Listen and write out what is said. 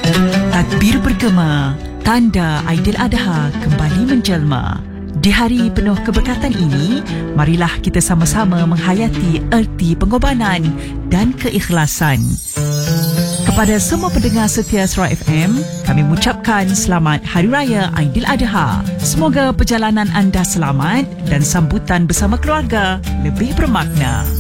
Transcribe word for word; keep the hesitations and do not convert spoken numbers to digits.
Takbir bergema, tanda Aidiladha kembali menjelma. Di hari penuh keberkatan ini, marilah kita sama-sama menghayati erti pengorbanan dan keikhlasan. Kepada semua pendengar setia Suara F M, kami mengucapkan selamat Hari Raya Aidiladha. Semoga perjalanan anda selamat dan sambutan bersama keluarga lebih bermakna.